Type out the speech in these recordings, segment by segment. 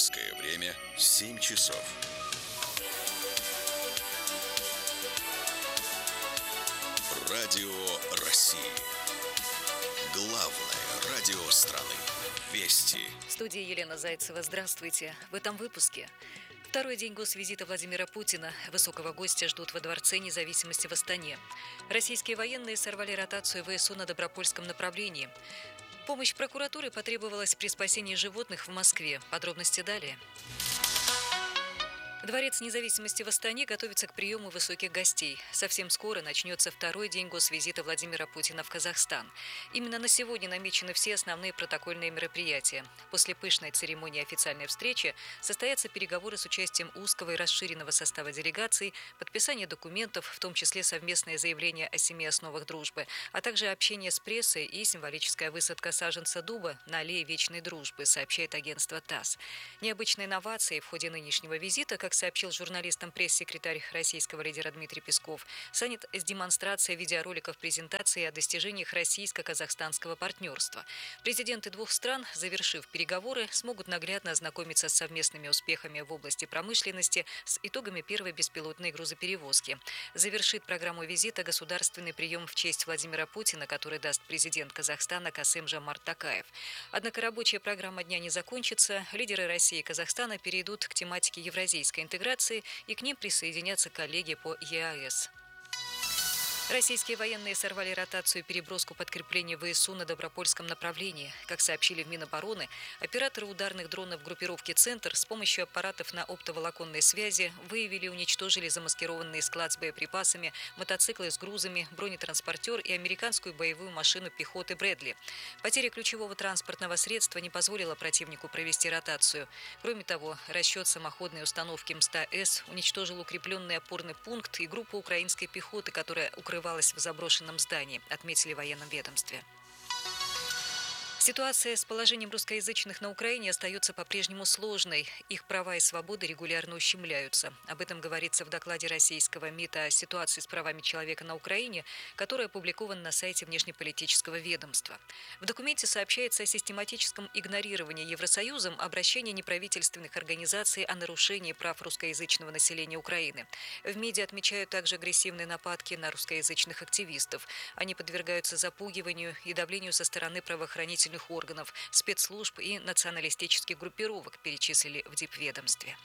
Московское время 7 часов. Радио России. Главное радио страны. Вести. В студии Елена Зайцева. Здравствуйте. В этом выпуске. Второй день госвизита Владимира Путина. Высокого гостя ждут во Дворце независимости в Астане. Российские военные сорвали ротацию ВСУ на Добропольском направлении. Помощь прокуратуры потребовалась при спасении животных в Москве. Подробности далее. Дворец независимости в Астане готовится к приему высоких гостей. Совсем скоро начнется второй день госвизита Владимира Путина в Казахстан. Именно на сегодня намечены все основные протокольные мероприятия. После пышной церемонии официальной встречи состоятся переговоры с участием узкого и расширенного состава делегаций, подписание документов, в том числе совместное заявление о 7 основах дружбы, а также общение с прессой и символическая высадка саженца дуба на аллее Вечной Дружбы, сообщает агентство ТАСС. Необычной инновацией в ходе нынешнего визита, как сообщил журналистам пресс-секретарь российского лидера Дмитрий Песков, станет демонстрация видеороликов презентации о достижениях российско-казахстанского партнерства. Президенты двух стран, завершив переговоры, смогут наглядно ознакомиться с совместными успехами в области промышленности, с итогами первой беспилотной грузоперевозки. Завершит программу визита государственный прием в честь Владимира Путина, который даст президент Казахстана Касым-Жомарт Токаев. Однако рабочая программа дня не закончится. Лидеры России и Казахстана перейдут к тематике евразийской интеграции, и к ним присоединятся коллеги по ЕАЭС. Российские военные сорвали ротацию и переброску подкрепления ВСУ на Добропольском направлении. Как сообщили в Минобороны, операторы ударных дронов группировки «Центр» с помощью аппаратов на оптоволоконной связи выявили и уничтожили замаскированный склад с боеприпасами, мотоциклы с грузами, бронетранспортер и американскую боевую машину пехоты «Брэдли». Потеря ключевого транспортного средства не позволила противнику провести ротацию. Кроме того, расчет самоходной установки М100С уничтожил укрепленный опорный пункт и группу украинской пехоты, которая укрывалась в заброшенном здании, отметили в военном ведомстве. Ситуация с положением русскоязычных на Украине остается по-прежнему сложной. Их права и свободы регулярно ущемляются. Об этом говорится в докладе российского МИД о ситуации с правами человека на Украине, который опубликован на сайте внешнеполитического ведомства. В документе сообщается о систематическом игнорировании Евросоюзом обращения неправительственных организаций о нарушении прав русскоязычного населения Украины. В МИДе отмечают также агрессивные нападки на русскоязычных активистов. Они подвергаются запугиванию и давлению со стороны правоохранительных органов, спецслужб и националистических группировок, перечислили в дипведомстве.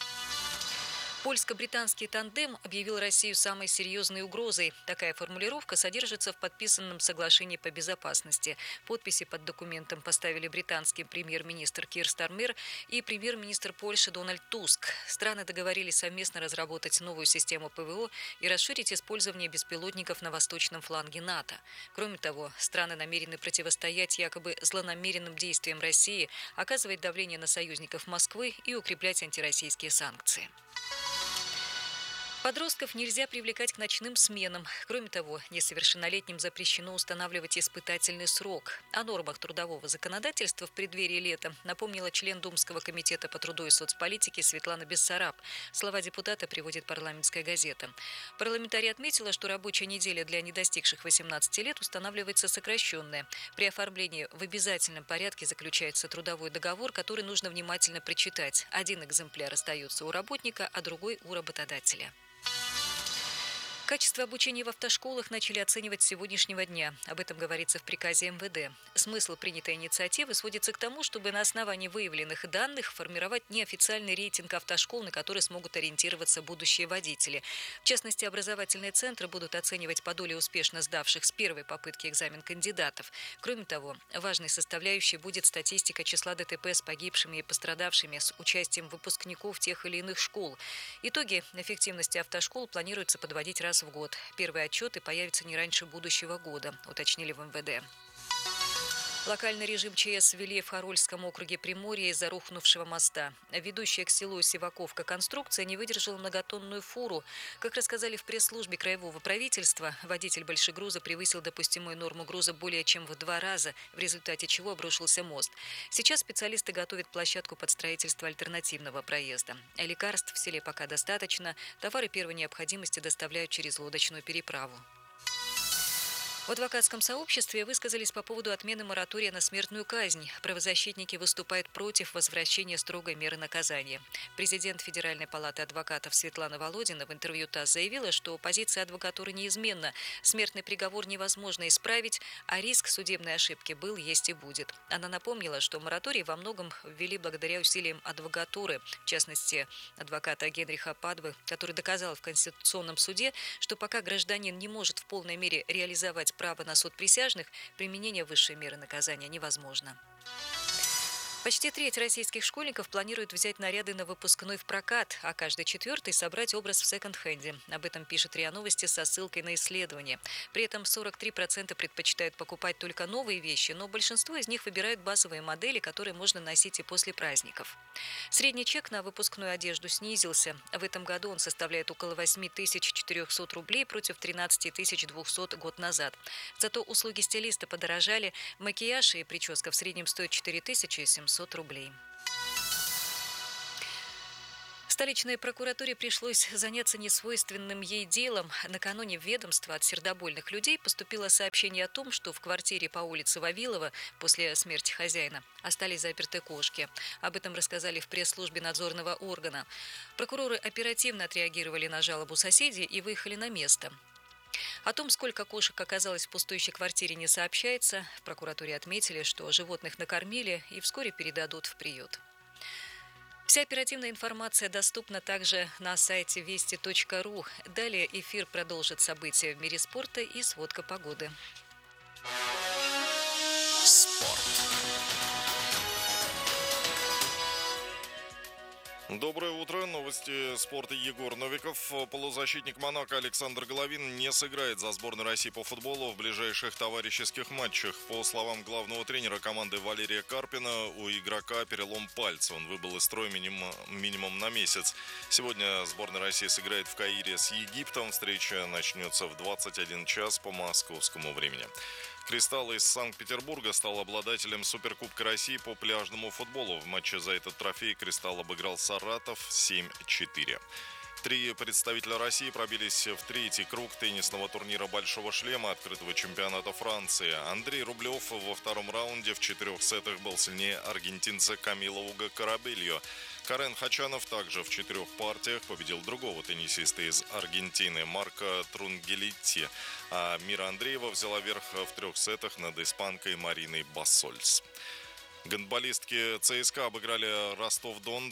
Польско-британский тандем объявил Россию самой серьезной угрозой. Такая формулировка содержится в подписанном соглашении по безопасности. Подписи под документом поставили британский премьер-министр Кир Стармер и премьер-министр Польши Дональд Туск. Страны договорились совместно разработать новую систему ПВО и расширить использование беспилотников на восточном фланге НАТО. Кроме того, страны намерены противостоять якобы злонамеренным действиям России, оказывать давление на союзников Москвы и укреплять антироссийские санкции. Подростков нельзя привлекать к ночным сменам. Кроме того, несовершеннолетним запрещено устанавливать испытательный срок. О нормах трудового законодательства в преддверии лета напомнила член Думского комитета по труду и соцполитике Светлана Бессараб. Слова депутата приводит «Парламентская газета». Парламентарий отметила, что рабочая неделя для недостигших 18 лет устанавливается сокращенная. При оформлении в обязательном порядке заключается трудовой договор, который нужно внимательно прочитать. Один экземпляр остается у работника, а другой у работодателя. Качество обучения в автошколах начали оценивать с сегодняшнего дня. Об этом говорится в приказе МВД. Смысл принятой инициативы сводится к тому, чтобы на основании выявленных данных формировать неофициальный рейтинг автошкол, на который смогут ориентироваться будущие водители. В частности, образовательные центры будут оценивать по доле успешно сдавших с первой попытки экзамен кандидатов. Кроме того, важной составляющей будет статистика числа ДТП с погибшими и пострадавшими с участием выпускников тех или иных школ. Итоги эффективности автошкол планируется подводить раз в год. Первые отчеты появятся не раньше будущего года, уточнили в МВД. Локальный режим ЧС ввели в Харольском округе Приморья из-за рухнувшего моста. Ведущая к селу Сиваковка конструкция не выдержала многотонную фуру. Как рассказали в пресс-службе краевого правительства, водитель большегруза превысил допустимую норму груза более чем в 2 раза, в результате чего обрушился мост. Сейчас специалисты готовят площадку под строительство альтернативного проезда. Лекарств в селе пока достаточно. Товары первой необходимости доставляют через лодочную переправу. В адвокатском сообществе высказались по поводу отмены моратория на смертную казнь. Правозащитники выступают против возвращения строгой меры наказания. Президент Федеральной палаты адвокатов Светлана Володина в интервью ТАСС заявила, что позиция адвокатуры неизменна. Смертный приговор невозможно исправить, а риск судебной ошибки был, есть и будет. Она напомнила, что мораторий во многом ввели благодаря усилиям адвокатуры, в частности, адвоката Генриха Падвы, который доказал в Конституционном суде, что пока гражданин не может в полной мере реализовать право на суд присяжных, применение высшей меры наказания невозможно. Почти треть российских школьников планирует взять наряды на выпускной в прокат, а каждый четвертый собрать образ в секонд-хенде. Об этом пишет РИА Новости со ссылкой на исследование. При этом 43% предпочитают покупать только новые вещи, но большинство из них выбирают базовые модели, которые можно носить и после праздников. Средний чек на выпускную одежду снизился. В этом году он составляет около 8400 рублей против 13200 год назад. Зато услуги стилиста подорожали, макияж и прическа в среднем стоят 4700 рублей. Столичной прокуратуре пришлось заняться несвойственным ей делом. Накануне в ведомство от сердобольных людей поступило сообщение о том, что в квартире по улице Вавилова после смерти хозяина остались заперты кошки. Об этом рассказали в пресс-службе надзорного органа. Прокуроры оперативно отреагировали на жалобу соседей и выехали на место. О том, сколько кошек оказалось в пустующей квартире, не сообщается. В прокуратуре отметили, что животных накормили и вскоре передадут в приют. Вся оперативная информация доступна также на сайте вести.ру. Далее эфир продолжит события в мире спорта и сводка погоды. Спорт. Доброе утро. Новости спорта. Егор Новиков. Полузащитник «Монако» Александр Головин не сыграет за сборную России по футболу в ближайших товарищеских матчах. По словам главного тренера команды Валерия Карпина, у игрока перелом пальца. Он выбыл из строя минимум на месяц. Сегодня сборная России сыграет в Каире с Египтом. Встреча начнется в 21 час по московскому времени. «Кристалл» из Санкт-Петербурга стал обладателем Суперкубка России по пляжному футболу. В матче за этот трофей «Кристалл» обыграл Саратов 7-4. 3 представителя России пробились в третий круг теннисного турнира «Большого шлема» открытого чемпионата Франции. Андрей Рублев во втором раунде в 4 сетах был сильнее аргентинца Камила Уго Карабельо. Карен Хачанов также в 4 партиях победил другого теннисиста из Аргентины Марко Трунгелитти, а Мира Андреева взяла верх в 3 сетах над испанкой Мариной Бассольс. Гандболистки ЦСКА обыграли Ростов-Дон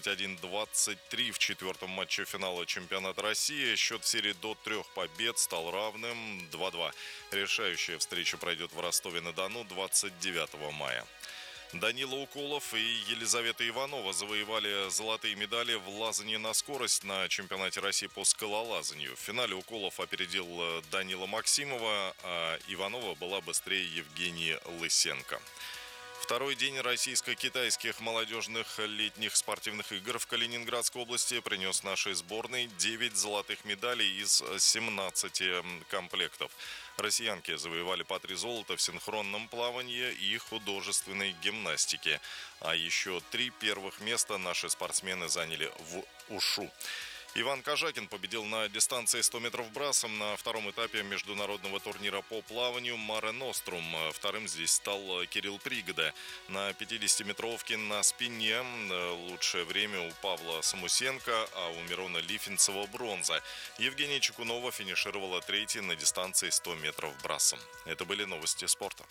31-23 в 4-м матче финала чемпионата России. Счет в серии до 3 побед стал равным 2-2. Решающая встреча пройдет в Ростове-на-Дону 29 мая. Данила Уколов и Елизавета Иванова завоевали золотые медали в лазании на скорость на чемпионате России по скалолазанию. В финале Уколов опередил Данила Максимова, а Иванова была быстрее Евгении Лысенко. Второй день российско-китайских молодежных летних спортивных игр в Калининградской области принес нашей сборной 9 золотых медалей из 17 комплектов. Россиянки завоевали по 3 золота в синхронном плавании и художественной гимнастике. А еще 3 первых места наши спортсмены заняли в ушу. Иван Кожакин победил на дистанции 100 метров брасом на втором этапе международного турнира по плаванию «Маре Нострум». Вторым здесь стал Кирилл Пригода. На 50-метровке на спине лучшее время у Павла Самусенко, а у Мирона Лифинцева бронза. Евгения Чекунова финишировала 3-й на дистанции 100 метров брасом. Это были новости спорта.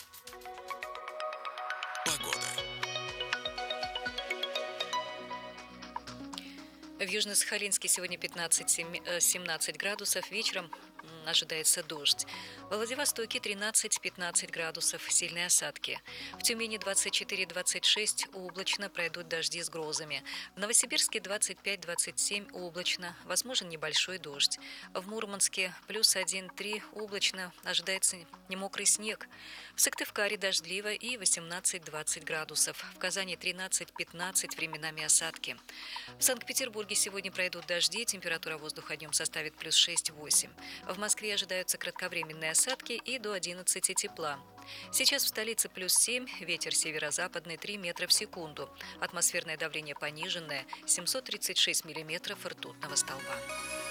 Погода. В Южно-Сахалинске сегодня 15-17 градусов, вечером ожидается дождь. В Владивостоке 13-15 градусов, сильные осадки. В Тюмени 24-26, облачно, пройдут дожди с грозами. В Новосибирске 25-27, облачно, возможен небольшой дождь. В Мурманске плюс 1-3, облачно, ожидается немокрый снег. В Сыктывкаре дождливо и 18-20 градусов. В Казани 13-15, временами осадки. В Санкт-Петербурге сегодня пройдут дожди, температура воздуха днем составит плюс 6-8. В Москве ожидаются кратковременные осадки и до 11 тепла. Сейчас в столице плюс 7, ветер северо-западный 3 метра в секунду. Атмосферное давление пониженное, 736 миллиметров ртутного столба.